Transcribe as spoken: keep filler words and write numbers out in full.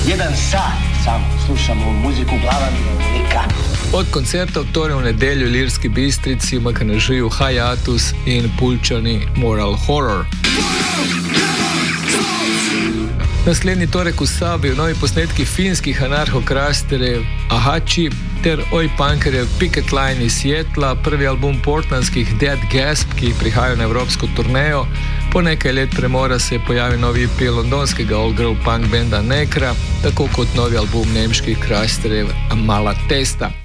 Jedan sat sam slušam ovu muziku, glava mi je velika. Od koncerta v torek v nedeljo v Ilirski Bistrici v Makanžiju Hiatus in Puljčani Moral Horror. Naslednji torek v Sabi v novi posnetki finskih anarcho-krasterjev Ahači ter Oj punkerjev Picket Line iz Seattla, prvi album portlandskih Dead Gasp, ki prihajajo na evropsko turnejo. Po nekaj let premora se je pojavil novi E P londonskega all-girl punk benda Nekra, tako kot novi album nemških krasterjev Malatesta.